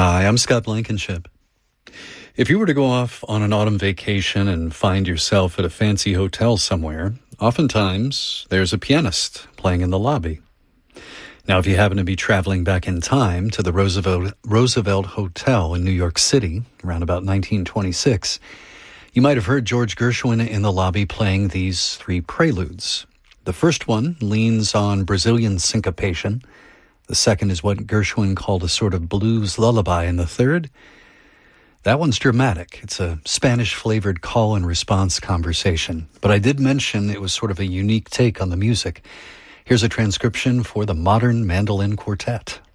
Hi, I'm Scott Blankenship. If you were to go off on an autumn vacation and find yourself at a fancy hotel somewhere, oftentimes there's a pianist playing in the lobby. Now, if you happen to be traveling back in time to the Roosevelt Hotel in New York City, around about 1926, you might have heard George Gershwin in the lobby playing these three preludes. The first one leans on Brazilian syncopation. The second is what Gershwin called a sort of blues lullaby. And the third, that one's dramatic. It's a Spanish-flavored call and response conversation. But I did mention it was sort of a unique take on the music. Here's a transcription for the Modern Mandolin Quartet.